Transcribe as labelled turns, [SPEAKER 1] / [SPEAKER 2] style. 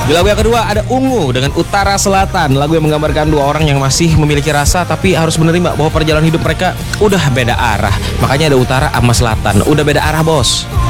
[SPEAKER 1] Di lagu yang kedua ada Ungu dengan Utara Selatan. Lagu yang menggambarkan dua orang yang masih memiliki rasa tapi harus menerima bahwa perjalanan hidup mereka udah beda arah. Makanya ada utara sama selatan, udah beda arah bos.